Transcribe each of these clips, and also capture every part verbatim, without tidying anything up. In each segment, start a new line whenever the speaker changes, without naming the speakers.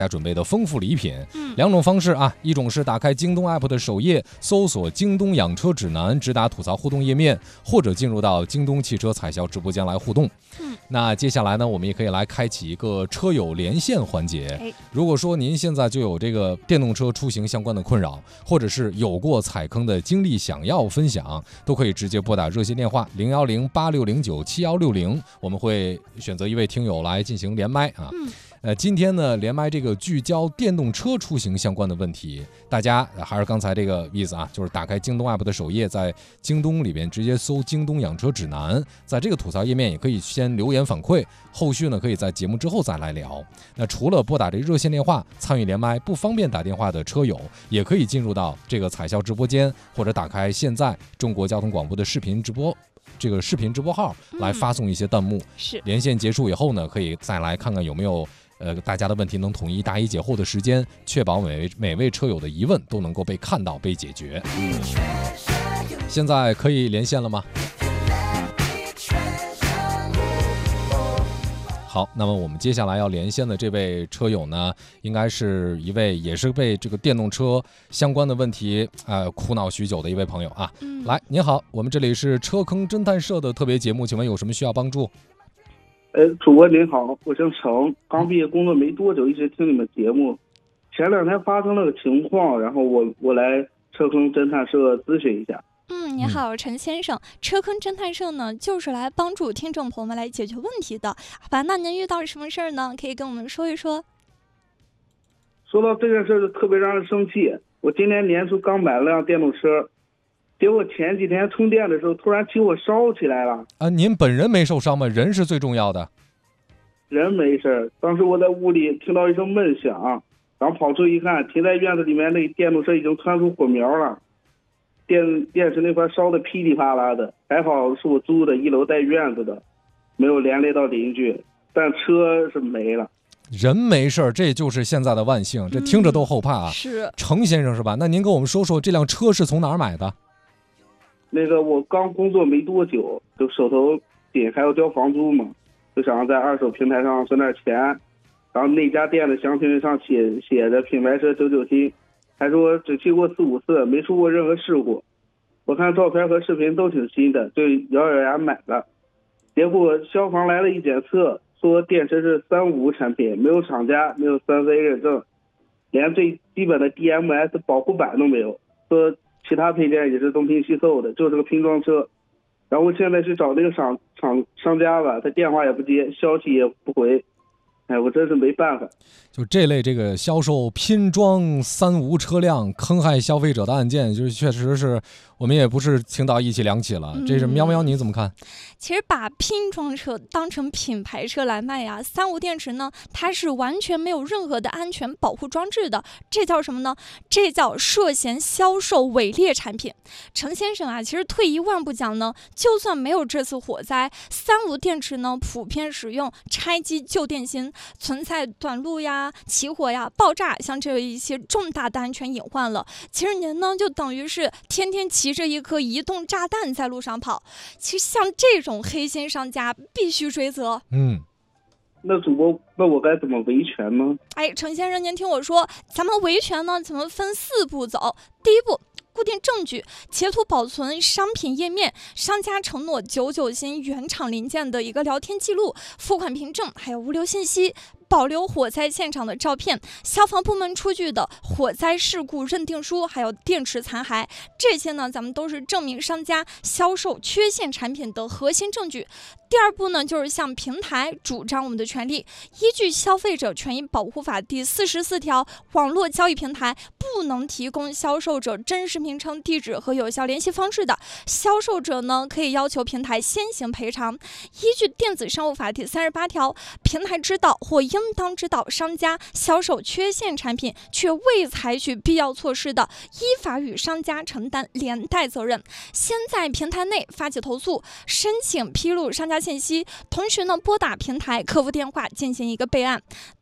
大家准备的丰富礼品，
嗯，
两种方式啊，一种是打开京东 app 的首页，搜索京东养车指南，直达吐槽互动页面，或者进入到京东汽车彩销直播间来互动。
嗯，
那接下来呢，我们也可以来开启一个车友连线环节。
哎，
如果说您现在就有这个电动车出行相关的困扰，或者是有过踩坑的经历想要分享，都可以直接拨打热线电话零幺零八六零九七幺六零，我们会选择一位听友来进行连麦啊。
嗯。
呃，今天呢，连麦这个聚焦电动车出行相关的问题，大家还是刚才这个意思啊，就是打开京东 app 的首页，在京东里边直接搜京东养车指南，在这个吐槽页面也可以先留言反馈，后续呢可以在节目之后再来聊。那除了拨打这热线电话参与连麦，不方便打电话的车友，也可以进入到这个彩销直播间，或者打开现在中国交通广播的视频直播。这个视频直播号来发送一些弹幕，嗯、
是
连线结束以后呢，可以再来看看有没有呃大家的问题能统一答疑解惑的时间，确保每位每位车友的疑问都能够被看到被解决。嗯、现在可以连线了吗？好，那么我们接下来要连线的这位车友呢，应该是一位也是被这个电动车相关的问题呃苦恼许久的一位朋友啊。嗯、来，您好，我们这里是车坑侦探社的特别节目，请问有什么需要帮助？
呃，主播您好，我姓程，刚毕业工作没多久，一直听你们节目。前两天发生了个情况，然后我我来车坑侦探社咨询一下。
嗯，你好，陈先生，车坑侦探社呢，就是来帮助听众朋友们来解决问题的。好吧，那您遇到什么事儿呢？可以跟我们说一说。
说到这件事，就特别让人生气。我今年年初刚买了辆电动车，结果前几天充电的时候，突然起火烧起来了。
啊，您本人没受伤吗？人是最重要的。
人没事，当时我在屋里听到一声闷响，然后跑出一看，停在院子里面那电动车已经窜出火苗了。电电池那块烧的噼里啪啦的，还好是我租的，一楼带院子的，没有连累到邻居，但车是没了。
人没事，这就是现在的万幸，这听着都后怕啊。
嗯、是
程先生是吧？那您跟我们说说这辆车是从哪儿买的？
那个我刚工作没多久，就手头紧，还要交房租嘛，就想在二手平台上存点钱，然后那家店的详情上写写着品牌车九九新。还说只去过四五次，没出过任何事故。我看照片和视频都挺新的，就咬咬牙买了。结果消防来了一检测，说电池是三五无产品，没有厂家，没有三 C 认证，连最基本的 D M S 保护板都没有。说其他配件也是东拼西凑的，就是个拼装车。然后现在去找那个厂厂商家吧，他电话也不接，消息也不回。哎，我真是没办法。
就这类这个销售拼装三无车辆坑害消费者的案件，就是确实是我们也不是听到一起两起了。嗯、这是喵喵，你怎么看？
其实把拼装车当成品牌车来卖呀，三无电池呢，它是完全没有任何的安全保护装置的，这叫什么呢？这叫涉嫌销售伪劣产品。程先生啊，其实退一万步讲呢，就算没有这次火灾，三无电池呢普遍使用，拆机旧电芯，存在短路呀、起火呀、爆炸，像这一些重大的安全隐患了。其实您呢，就等于是天天骑着一颗移动炸弹在路上跑。其实像这种黑心商家必须追责。
嗯，
那主播，那我该怎么维权呢？
哎，程先生，您听我说，咱们维权呢，怎么分四步走？第一步，固定证据，截图保存商品页面，商家承诺九九新原厂零件的一个聊天记录、付款凭证，还有物流信息。保留火灾现场的照片，消防部门出具的火灾事故认定书，还有电池残骸，这些呢，咱们都是证明商家销售缺陷产品的核心证据。第二步呢，就是向平台主张我们的权利，依据《消费者权益保护法》第四十四条，网络交易平台不能提供销售者真实名称、地址和有效联系方式的，销售者呢可以要求平台先行赔偿。依据《电子商务法》第三十八条，平台知道或应当知道商家销售缺陷产品却未采取必要措施的，依法与商家承担连带责任。先在平台内发起投诉，申请披露商家信息，同时呢拨打平台客服电话进行一个备案。第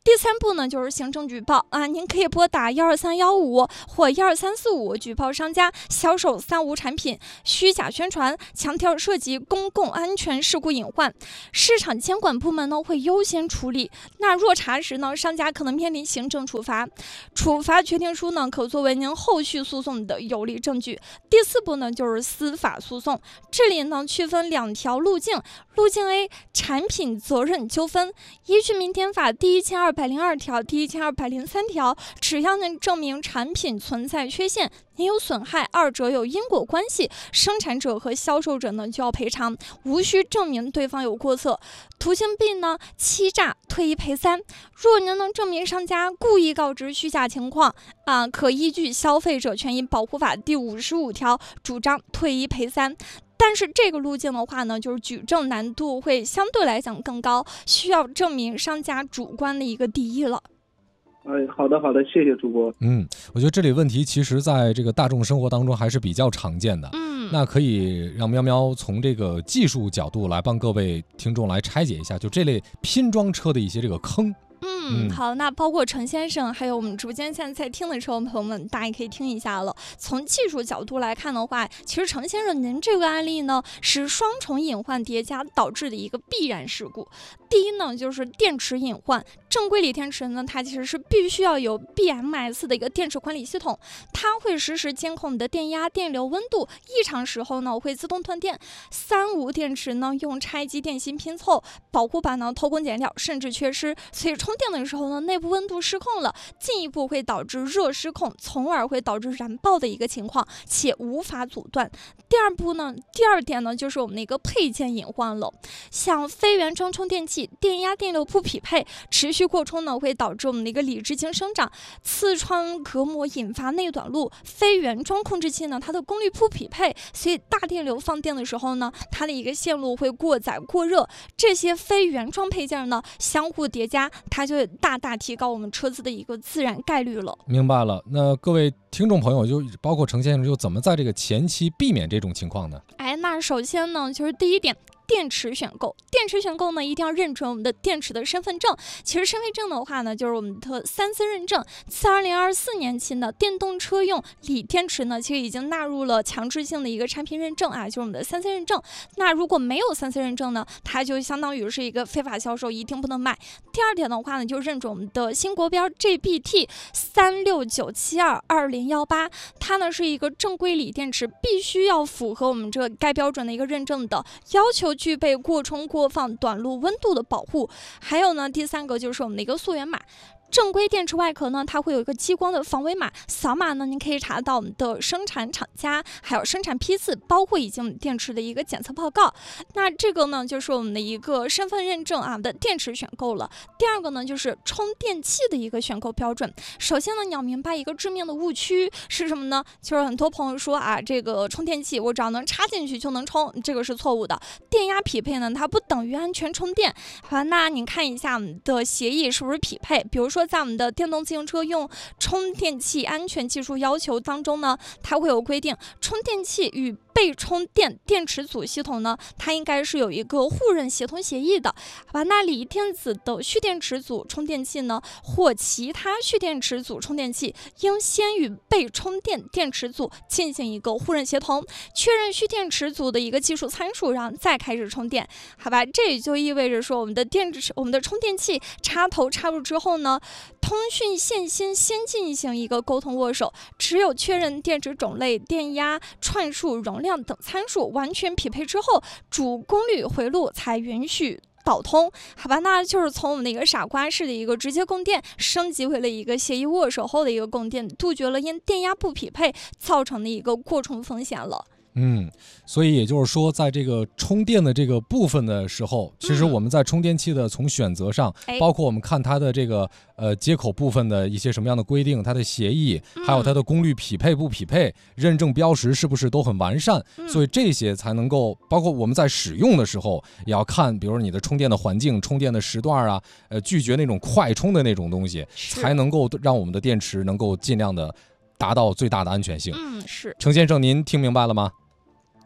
第三步呢，就是行政举报啊，您可以拨打幺二三幺五或幺二三四五举报商家销售三无产品、虚假宣传、强调涉及公共安全事故隐患，市场监管部门呢会优先处理。那若查实呢，商家可能面临行政处罚，处罚决定书呢可作为您后续诉讼的有力证据。第四步呢，就是司法诉讼，这里呢区分两条路径。路径 A， 产品责任纠纷，依据民典法第一千二百零二条、第一千二百零三条，只要能证明产品存在缺陷，您有损害，二者有因果关系，生产者和销售者呢就要赔偿，无需证明对方有过错。途径 B 呢，欺诈，退一赔三。若您能证明商家故意告知虚假情况啊，可依据消费者权益保护法第五十五条主张退一赔三。但是这个路径的话呢，就是举证难度会相对来讲更高，需要证明商家主观的一个敌意了。
哎，好的好的，谢谢主播。
嗯，我觉得这里问题其实在这个大众生活当中还是比较常见的。
嗯，
那可以让喵喵从这个技术角度来帮各位听众来拆解一下，就这类拼装车的一些这个坑。
嗯，好，那包括陈先生，还有我们直播间现在在听的时候，朋友们，大家也可以听一下了。从技术角度来看的话，其实陈先生您这个案例呢，是双重隐患叠加导致的一个必然事故。第一呢，就是电池隐患。正规锂电池呢，它其实是必须要有 B M S 的一个电池管理系统，它会实时监控你的电压、电流、温度，异常时候呢会自动断电。三无电池呢，用拆机电芯拼凑，保护板呢偷工减料，甚至缺失，所以充电的时候呢，内部温度失控了，进一步会导致热失控，从而会导致燃爆的一个情况，且无法阻断。第二步呢，第二点呢，就是我们的一个配件隐患了，像非原装充电器，电压、电流不匹配，持续扩充呢，会导致我们的一个理智性生长，刺穿隔膜，引发内短路。非原装控制器呢，它的功率不匹配，所以大电流放电的时候呢，它的一个线路会过载过热，这些非原装配件呢，相互叠加，它就大大提高我们车子的一个自燃概率了。
明白了，那各位听众朋友，就包括程先生，就怎么在这个前期避免这种情况呢？
哎，那首先呢，就是第一点。电池选购，电池选购呢，一定要认准我们的电池的身份证。其实身份证的话呢，就是我们的三次认证。自二零二四年起呢，电动车用锂电池呢，其实已经纳入了强制性的一个产品认证啊，就是我们的三次认证。那如果没有三次认证呢，它就相当于是一个非法销售，一定不能卖。第二点的话呢，就认准我们的新国标 G B T 三六九七二二零一八，它呢是一个正规锂电池，必须要符合我们这个该标准的一个认证的要求。具备过充过放短路温度的保护。还有呢，第三个就是我们的一个溯源码。正规电池外壳呢，它会有一个激光的防伪码，扫码呢，您可以查到我们的生产厂家，还有生产批次，包括以及我们电池的一个检测报告。那这个呢，就是我们的一个身份认证啊的电池选购了。第二个呢，就是充电器的一个选购标准。首先呢，你要明白一个致命的误区是什么呢？就是很多朋友说啊，这个充电器我只要能插进去就能充，这个是错误的。电压匹配呢，它不等于安全充电。好，那你看一下我们的协议是不是匹配？比如说。在我们的电动自行车用充电器安全技术要求当中呢，它会有规定，充电器与被充电电池组系统呢，它应该是有一个互认协同协议的，好吧？那锂电子的蓄电池组充电器呢，或其他蓄电池组充电器，应先与被充电电池组进行一个互认协同，确认蓄电池组的一个技术参数，然后再开始充电，好吧？这也就意味着说，我们的电池、我们的充电器插头插入之后呢，通讯线先先进行一个沟通握手，只有确认电池种类、电压、串数、容量等参数完全匹配之后，主功率回路才允许导通，好吧？那就是从我们的一个傻瓜式的一个直接供电，升级为了一个协议握手后的一个供电，杜绝了因电压不匹配造成的一个过充风险了。
嗯，所以也就是说，在这个充电的这个部分的时候，其实我们在充电器的从选择上，
嗯、
包括我们看它的这个呃接口部分的一些什么样的规定，它的协议，还有它的功率匹配不匹配，认证标识是不是都很完善，
嗯、
所以这些才能够，包括我们在使用的时候，也要看，比如说你的充电的环境、充电的时段啊，呃，拒绝那种快充的那种东西，才能够让我们的电池能够尽量的达到最大的安全性。
嗯，是。
程先生，您听明白了吗？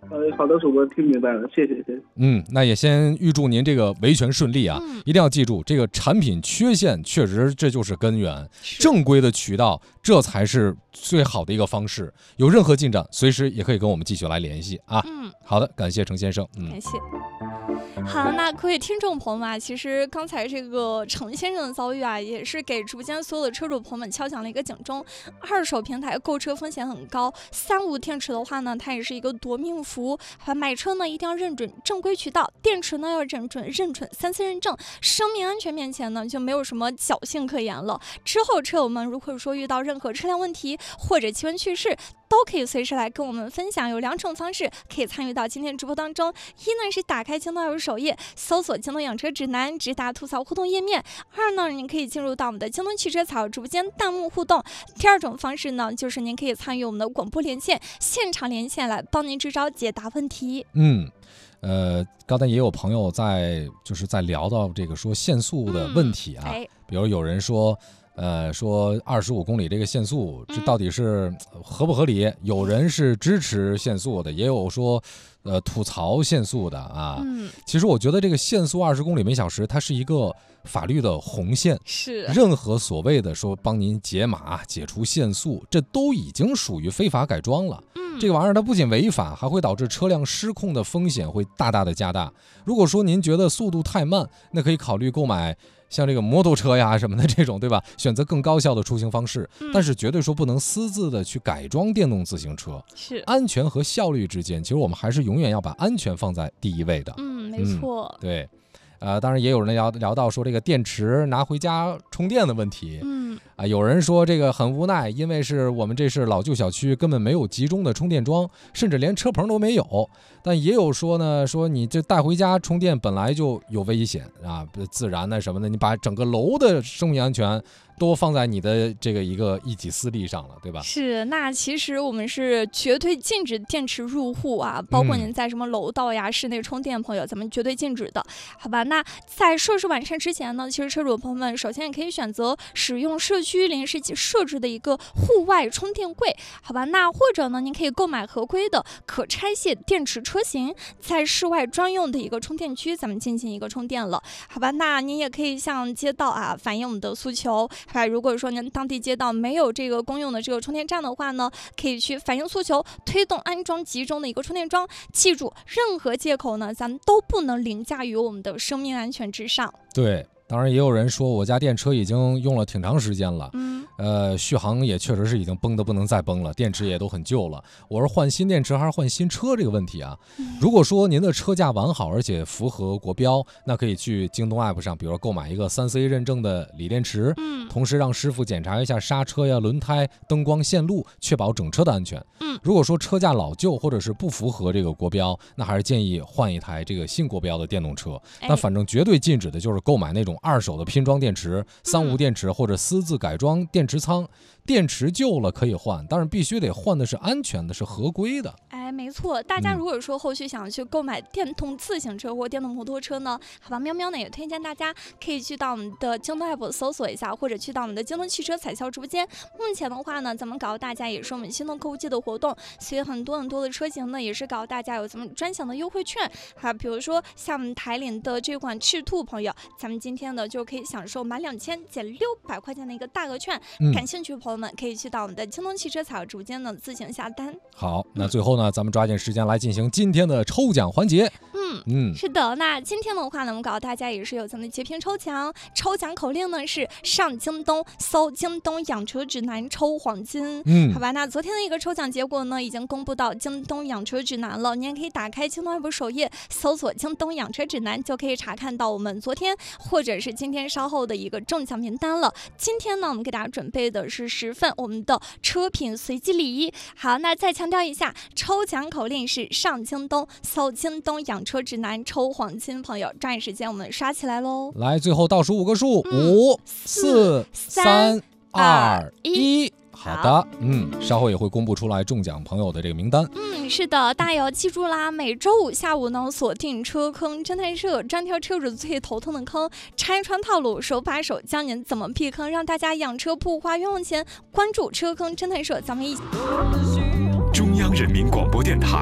呃，好的，主播听明白了，谢谢谢谢。
嗯，那也先预祝您这个维权顺利啊！
嗯、
一定要记住，这个产品缺陷确实这就是根源，
是
正规的渠道这才是最好的一个方式。有任何进展，随时也可以跟我们继续来联系啊。
嗯，
好的，感谢程先生。嗯，
感谢。好，那各位听众朋友们啊，其实刚才这个程先生的遭遇啊，也是给直播间所有的车主朋友们敲响了一个警钟。二手平台购车风险很高，三无电池的话呢，它也是一个夺命符。买车呢一定要认准正规渠道，电池呢要认准认准三次认证。生命安全面前呢，就没有什么侥幸可言了。之后车友们如果说遇到任何车辆问题或者奇闻趣事，都可以随时来跟我们分享。有两种方式可以参与到今天直播当中，一呢是打开京东 A P P 首页，搜索京东养车指南，直达吐槽互动页面；二呢，您可以进入到我们的京东汽车草直播间弹幕互动。第二种方式呢，就是您可以参与我们的广播连线，现场连线来帮您支招解答问题。
嗯。呃，刚才也有朋友在就是在聊到这个说限速的问题啊，
嗯哎、
比如有人说。呃，说二十五公里这个限速，这到底是合不合理？嗯、有人是支持限速的，也有说，呃，吐槽限速的啊。
嗯，
其实我觉得这个限速二十公里每小时，它是一个法律的红线。
是。
任何所谓的说帮您解码、解除限速，这都已经属于非法改装了。
嗯，
这个玩意儿它不仅违法，还会导致车辆失控的风险会大大的加大。如果说您觉得速度太慢，那可以考虑购买。像这个摩托车呀什么的这种，对吧？选择更高效的出行方式，
嗯、
但是绝对说不能私自的去改装电动自行车。
是
安全和效率之间，其实我们还是永远要把安全放在第一位的。
嗯，没错。
嗯、对，呃，当然也有人聊聊到说这个电池拿回家充电的问题。
嗯，
啊，有人说这个很无奈，因为是我们这是老旧小区，根本没有集中的充电桩，甚至连车棚都没有。但也有说呢，说你这带回家充电本来就有危险啊，自燃呢什么的，你把整个楼的生命安全都放在你的这个一个一己私利上了，对吧？
是，那其实我们是绝对禁止电池入户啊，包括您在什么楼道呀、嗯、室内充电，朋友，咱们绝对禁止的，好吧？那在设施完善之前呢，其实车主朋友们首先也可以选择使用社区临时设置的一个户外充电柜，好吧？那或者呢，您可以购买合规的可拆卸电池车型，在室外专用的一个充电区，咱们进行一个充电了，好吧？那您也可以向街道啊反映我们的诉求。如果说您当地街道没有这个公用的这个充电站的话呢，可以去反映诉求，推动安装集中的一个充电桩。记住，任何借口呢，咱们都不能凌驾于我们的生命安全之上。
对，当然也有人说我家电车已经用了挺长时间了，
嗯，
呃，续航也确实是已经崩得不能再崩了，电池也都很旧了。我是换新电池还是换新车这个问题啊？
嗯、
如果说您的车架完好而且符合国标，那可以去京东 A P P 上，比如说购买一个三 C 认证的锂电池，
嗯，
同时让师傅检查一下刹车呀、轮胎、灯光、线路，确保整车的安全。
嗯，
如果说车架老旧或者是不符合这个国标，那还是建议换一台这个新国标的电动车。
哎、
那反正绝对禁止的就是购买那种二手的拼装电池、三无电池或者私自改装电池仓。电池旧了可以换，当然必须得换的是安全的，是合规的。
哎，没错，大家如果说后续想去购买电动自行车或电动摩托车呢，好吧，喵喵呢也推荐大家可以去到我们的京东 A P P 搜索一下，或者去到我们的京东汽车彩销直播间。目前的话呢，咱们搞大家也是我们心动购物季的活动，所以很多很多的车型呢也是搞大家有咱们专享的优惠券啊，比如说像我们台铃的这款赤兔朋友，咱们今天呢就可以享受满两千减六百块钱的一个大额券，
嗯、
感兴趣的朋友们可以去到我们的京东汽车彩销直播间呢自行下单。
好，那最后呢，咱们抓紧时间来进行今天的抽奖环节。
嗯
嗯，
是的，那今天的话呢，我们告诉大家也是有咱们的截屏抽奖，抽奖口令呢是上京东搜京东养车指南抽黄金。
嗯，
好吧，那昨天的一个抽奖结果呢已经公布到京东养车指南了，您也可以打开京东 A P P 首页，搜索京东养车指南，就可以查看到我们昨天或者是今天稍后的一个中奖名单了。今天呢，我们给大家准备的是十份我们的车品随机礼。好，那再强调一下，抽奖口令是上京东搜京东养车指南抽黄金，朋友抓紧时间我们刷起来喽！
来，最后倒数五个数，
嗯、
五、四、三、二、一。好的，嗯，稍后也会公布出来中奖朋友的这个名单。
嗯，是的，大家要记住啦，每周五下午呢，锁定车坑侦探社，专挑车主最头疼的坑，拆穿套路，手把手教您怎么避坑，让大家养车不花冤枉钱。关注车坑侦探社，咱们一起。
中央人民广播电台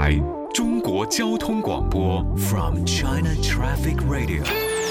中国交通广播 from China Traffic Radio。